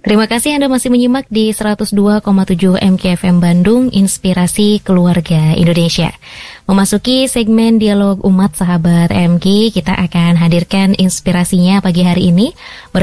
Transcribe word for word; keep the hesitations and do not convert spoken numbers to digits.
Terima kasih Anda masih menyimak di seratus dua koma tujuh M K F M Bandung, Inspirasi Keluarga Indonesia. Memasuki segmen Dialog Umat Sahabat M K, kita akan hadirkan inspirasinya pagi hari ini